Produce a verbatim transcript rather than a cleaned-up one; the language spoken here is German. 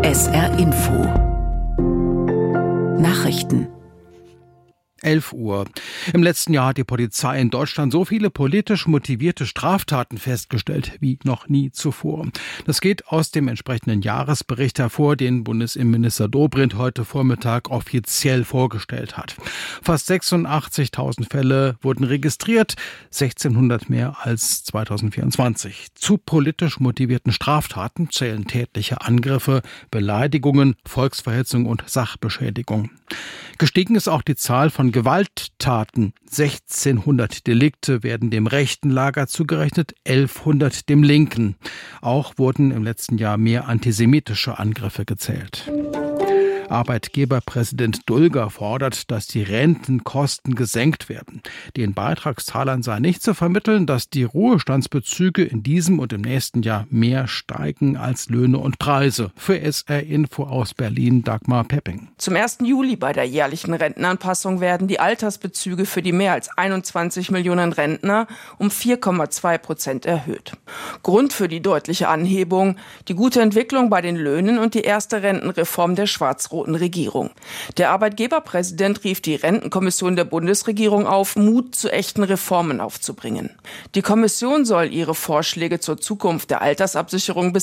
S R Info Nachrichten elf Uhr. Im letzten Jahr hat die Polizei in Deutschland so viele politisch motivierte Straftaten festgestellt wie noch nie zuvor. Das geht aus dem entsprechenden Jahresbericht hervor, den Bundesinnenminister Dobrindt heute Vormittag offiziell vorgestellt hat. Fast sechsundachtzigtausend Fälle wurden registriert, sechzehnhundert mehr als zweitausendvierundzwanzig. Zu politisch motivierten Straftaten zählen tätliche Angriffe, Beleidigungen, Volksverhetzung und Sachbeschädigung. Gestiegen ist auch die Zahl von Gewalttaten. sechzehnhundert Delikte werden dem rechten Lager zugerechnet, elfhundert dem linken. Auch wurden im letzten Jahr mehr antisemitische Angriffe gezählt. Arbeitgeberpräsident Dulger fordert, dass die Rentenkosten gesenkt werden. Den Beitragszahlern sei nicht zu vermitteln, dass die Ruhestandsbezüge in diesem und im nächsten Jahr mehr steigen als Löhne und Preise. Für S R Info aus Berlin Dagmar Pepping. Zum ersten Juli bei der jährlichen Rentenanpassung werden die Altersbezüge für die mehr als einundzwanzig Millionen Rentner um vier Komma zwei Prozent erhöht. Grund für die deutliche Anhebung: die gute Entwicklung bei den Löhnen und die erste Rentenreform der schwarz-roten Regierung. Der Arbeitgeberpräsident rief die Rentenkommission der Bundesregierung auf, Mut zu echten Reformen aufzubringen. Die Kommission soll ihre Vorschläge zur Zukunft der Altersabsicherung bis